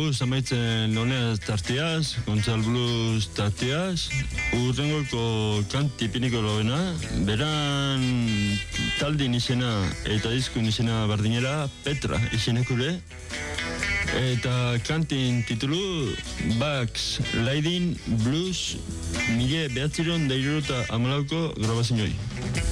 Blues amaitzen honez tarteaz, Gontzal Blues tarteaz, urrengoko kanti piniko loena, beran taldin izena eta diskun izena bardinera, Petra izenekure, eta kantin titulu Bugs Laidin Blues 1980 grabazioa.